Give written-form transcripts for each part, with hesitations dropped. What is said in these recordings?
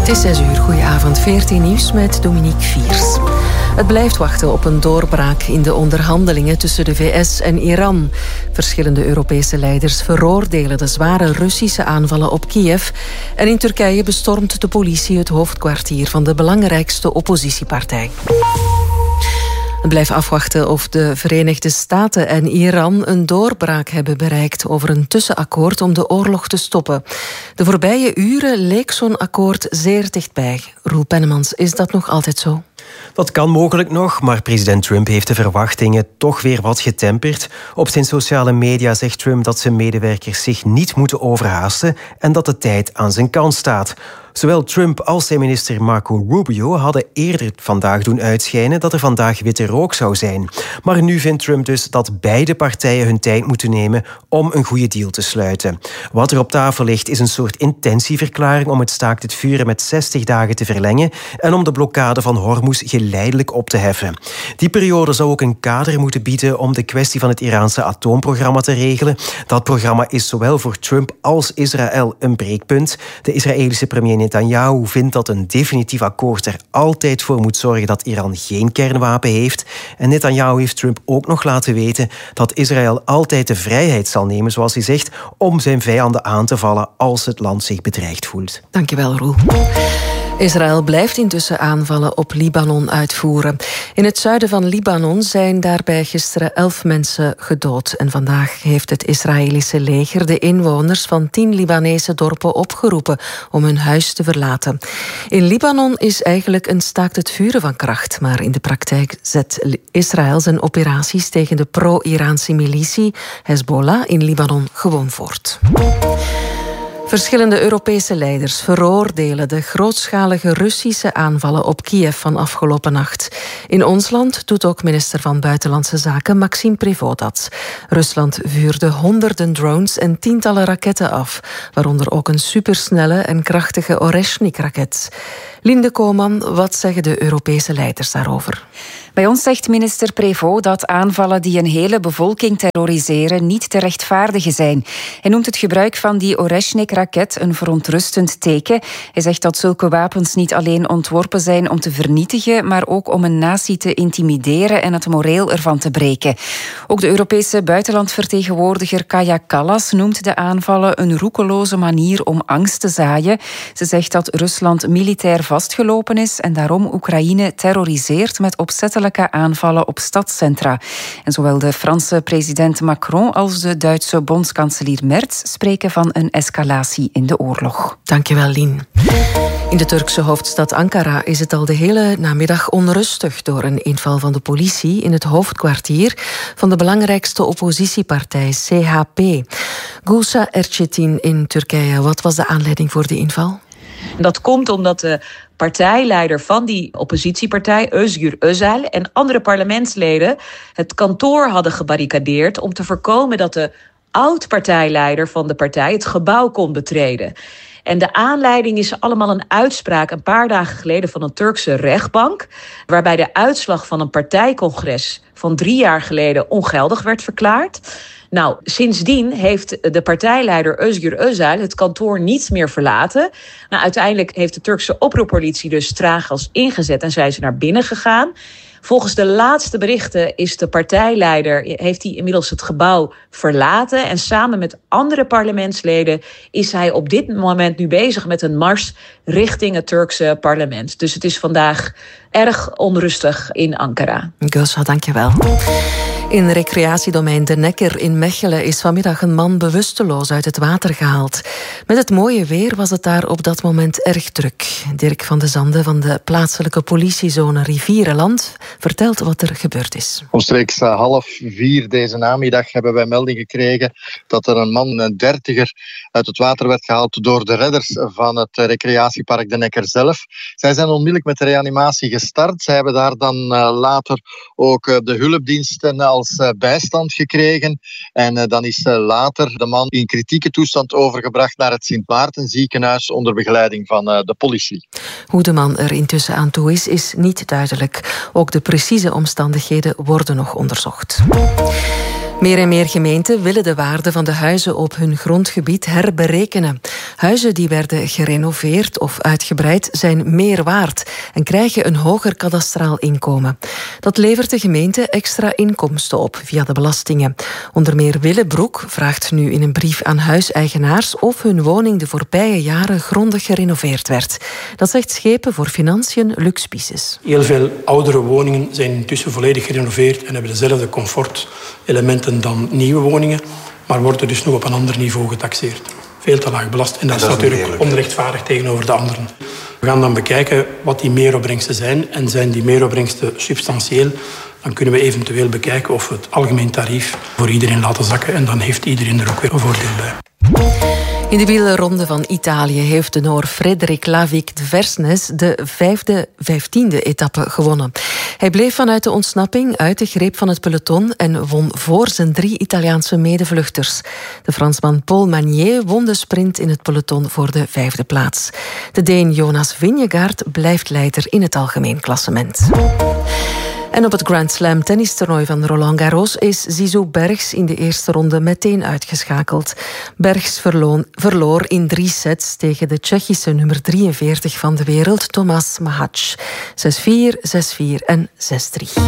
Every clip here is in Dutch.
Het is 6 uur, goedenavond, 14 nieuws met Dominique Viers. Het blijft wachten op een doorbraak in de onderhandelingen tussen de VS en Iran. Verschillende Europese leiders veroordelen de zware Russische aanvallen op Kiev. En in Turkije bestormt de politie het hoofdkwartier van de belangrijkste oppositiepartij. Het blijft afwachten of de Verenigde Staten en Iran een doorbraak hebben bereikt over een tussenakkoord om de oorlog te stoppen. De voorbije uren leek zo'n akkoord zeer dichtbij. Roel Pennemans, is dat nog altijd zo? Dat kan mogelijk nog, maar president Trump heeft de verwachtingen toch weer wat getemperd. Op zijn sociale media zegt Trump dat zijn medewerkers zich niet moeten overhaasten en dat de tijd aan zijn kant staat. Zowel Trump als zijn minister Marco Rubio hadden eerder vandaag doen uitschijnen dat er vandaag witte rook zou zijn. Maar nu vindt Trump dus dat beide partijen hun tijd moeten nemen om een goede deal te sluiten. Wat er op tafel ligt is een soort intentieverklaring om het staakt het vuren met 60 dagen te verlengen en om de blokkade van Hormuz geleidelijk op te heffen. Die periode zou ook een kader moeten bieden om de kwestie van het Iraanse atoomprogramma te regelen. Dat programma is zowel voor Trump als Israël een breekpunt. De Israëlische premier Netanyahu vindt dat een definitief akkoord er altijd voor moet zorgen dat Iran geen kernwapen heeft. En Netanyahu heeft Trump ook nog laten weten dat Israël altijd de vrijheid zal nemen, zoals hij zegt, om zijn vijanden aan te vallen als het land zich bedreigd voelt. Dankjewel, Roel. Israël blijft intussen aanvallen op Libanon uitvoeren. In het zuiden van Libanon zijn daarbij gisteren 11 mensen gedood. En vandaag heeft het Israëlische leger de inwoners van 10 Libanese dorpen opgeroepen om hun huis te verlaten. In Libanon is eigenlijk een staakt het vuren van kracht. Maar in de praktijk zet Israël zijn operaties tegen de pro-Iraanse militie Hezbollah in Libanon gewoon voort. Verschillende Europese leiders veroordelen de grootschalige Russische aanvallen op Kiev van afgelopen nacht. In ons land doet ook minister van Buitenlandse Zaken Maxime Prévost dat. Rusland vuurde honderden drones en tientallen raketten af, waaronder ook een supersnelle en krachtige Oreshnik-raket. Linde Koman, wat zeggen de Europese leiders daarover? Bij ons zegt minister Prévost dat aanvallen die een hele bevolking terroriseren niet te rechtvaardigen zijn. Hij noemt het gebruik van die Oreshnik-raket een verontrustend teken. Hij zegt dat zulke wapens niet alleen ontworpen zijn om te vernietigen, maar ook om een natie te intimideren en het moreel ervan te breken. Ook de Europese buitenlandvertegenwoordiger Kaja Kallas noemt de aanvallen een roekeloze manier om angst te zaaien. Ze zegt dat Rusland militair vastgelopen is en daarom Oekraïne terroriseert met opzettelijke aanvallen op stadscentra. En zowel de Franse president Macron als de Duitse bondskanselier Merz spreken van een escalatie in de oorlog. Dankjewel, Lien. In de Turkse hoofdstad Ankara is het al de hele namiddag onrustig door een inval van de politie in het hoofdkwartier van de belangrijkste oppositiepartij CHP. Gülşah Erçetin in Turkije. Wat was de aanleiding voor die inval? Dat komt omdat de partijleider van die oppositiepartij, Özgür Özel, en andere parlementsleden het kantoor hadden gebarricadeerd om te voorkomen dat de oud-partijleider van de partij het gebouw kon betreden. En de aanleiding is allemaal een uitspraak een paar dagen geleden van een Turkse rechtbank, waarbij de uitslag van een partijcongres van 3 jaar geleden ongeldig werd verklaard. Nou, sindsdien heeft de partijleider Özgür Özel het kantoor niet meer verlaten. Nou, uiteindelijk heeft de Turkse oproerpolitie dus traaggas ingezet en zijn ze naar binnen gegaan. Volgens de laatste berichten is de partijleider, heeft hij inmiddels het gebouw verlaten. En samen met andere parlementsleden is hij op dit moment nu bezig met een mars richting het Turkse parlement. Dus het is vandaag erg onrustig in Ankara. Gülşah, dankjewel. In recreatiedomein De Nekker in Mechelen is vanmiddag een man bewusteloos uit het water gehaald. Met het mooie weer was het daar op dat moment erg druk. Dirk van de Zande van de plaatselijke politiezone Rivierenland vertelt wat er gebeurd is. Omstreeks 3:30 deze namiddag hebben wij melding gekregen dat er een man, een 30er, uit het water werd gehaald door de redders van het recreatiepark De Nekker zelf. Zij zijn onmiddellijk met de reanimatie gestart. Zij hebben daar dan later ook de hulpdiensten als bijstand gekregen. En dan is later de man in kritieke toestand overgebracht naar het Sint Maarten ziekenhuis onder begeleiding van de politie. Hoe de man er intussen aan toe is niet duidelijk. Ook de precieze omstandigheden worden nog onderzocht. Meer en meer gemeenten willen de waarde van de huizen op hun grondgebied herberekenen. Huizen die werden gerenoveerd of uitgebreid zijn meer waard en krijgen een hoger kadastraal inkomen. Dat levert de gemeente extra inkomsten op via de belastingen. Onder meer Willebroek vraagt nu in een brief aan huiseigenaars of hun woning de voorbije jaren grondig gerenoveerd werd. Dat zegt Schepen voor Financiën Lux Pieces. Heel veel oudere woningen zijn intussen volledig gerenoveerd en hebben dezelfde comfortelementen dan nieuwe woningen, maar worden dus nog op een ander niveau getaxeerd. Veel te laag belast en dat is natuurlijk onrechtvaardig tegenover de anderen. We gaan dan bekijken wat die meeropbrengsten zijn en zijn die meeropbrengsten substantieel. Dan kunnen we eventueel bekijken of we het algemeen tarief voor iedereen laten zakken en dan heeft iedereen er ook weer een voordeel bij. In de wielerronde van Italië heeft de Noor Frederik Lavic de Versnes de 15e etappe gewonnen. Hij bleef vanuit de ontsnapping uit de greep van het peloton en won voor zijn 3 Italiaanse medevluchters. De Fransman Paul Magnier won de sprint in het peloton voor de 5e plaats. De Deen Jonas Vingegaard blijft leider in het algemeen klassement. En op het Grand Slam tennistoernooi van Roland Garros is Zizou Bergs in de eerste ronde meteen uitgeschakeld. Bergs verloor in 3 sets tegen de Tsjechische nummer 43 van de wereld, Tomáš Mahač. 6-4, 6-4 en 6-3.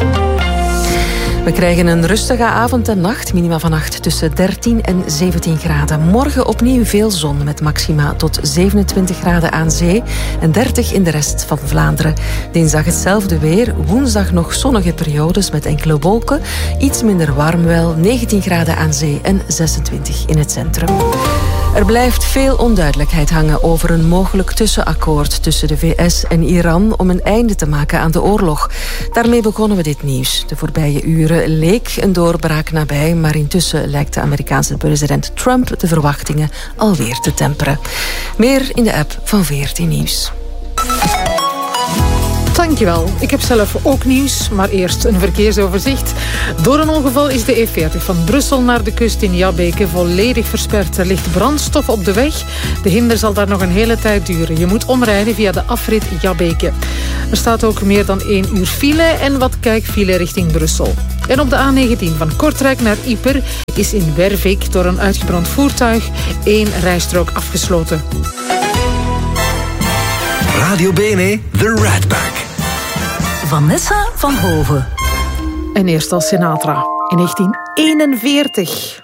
We krijgen een rustige avond en nacht, minima vannacht tussen 13 en 17 graden. Morgen opnieuw veel zon met maxima tot 27 graden aan zee en 30 in de rest van Vlaanderen. Dinsdag hetzelfde weer, woensdag nog zonnige periodes met enkele wolken. Iets minder warm wel, 19 graden aan zee en 26 in het centrum. Er blijft veel onduidelijkheid hangen over een mogelijk tussenakkoord tussen de VS en Iran om een einde te maken aan de oorlog. Daarmee begonnen we dit nieuws. De voorbije uren leek een doorbraak nabij, maar intussen lijkt de Amerikaanse president Trump de verwachtingen alweer te temperen. Meer in de app van VRT Nieuws. Dankjewel. Ik heb zelf ook nieuws, maar eerst een verkeersoverzicht. Door een ongeval is de E40 van Brussel naar de kust in Jabbeke volledig versperd. Er ligt brandstof op de weg. De hinder zal daar nog een hele tijd duren. Je moet omrijden via de afrit Jabbeke. Er staat ook meer dan 1 uur file en wat kijkfile richting Brussel. En op de A19 van Kortrijk naar Ieper is in Wervik door een uitgebrand voertuig 1 rijstrook afgesloten. Radio Bene, The Rat Pack. Vanessa van Hoven. En eerst als Sinatra in 1941.